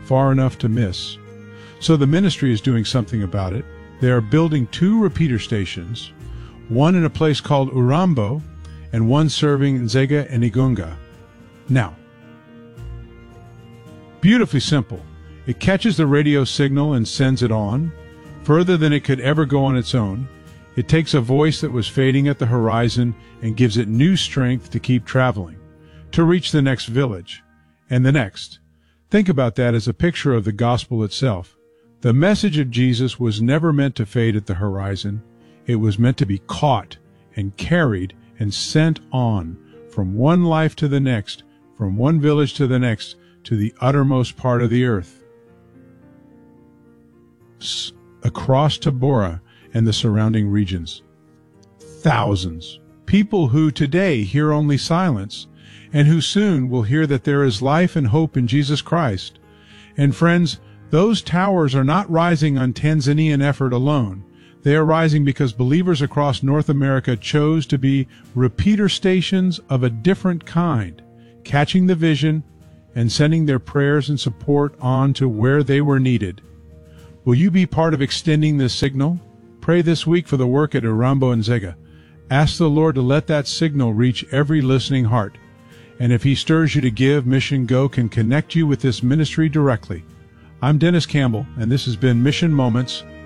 far enough to miss. So the ministry is doing something about it. They are building 2 repeater stations, one in a place called Urambo and one serving Nzega and Igunga. Now, beautifully simple. It catches the radio signal and sends it on, further than it could ever go on its own. It takes a voice that was fading at the horizon and gives it new strength to keep traveling, to reach the next village, and the next. Think about that as a picture of the gospel itself. The message of Jesus was never meant to fade at the horizon. It was meant to be caught and carried and sent on from one life to the next, from one village to the next, to the uttermost part of the earth. Across Tabora and the surrounding regions. Thousands. People who today hear only silence, and who soon will hear that there is life and hope in Jesus Christ. And friends, those towers are not rising on Tanzanian effort alone. They are rising because believers across North America chose to be repeater stations of a different kind, catching the vision and sending their prayers and support on to where they were needed. Will you be part of extending this signal? Pray this week for the work at Urambo and Nzega. Ask the Lord to let that signal reach every listening heart. And if He stirs you to give, Mission Go can connect you with this ministry directly. I'm Dennis Campbell, and this has been Mission Moments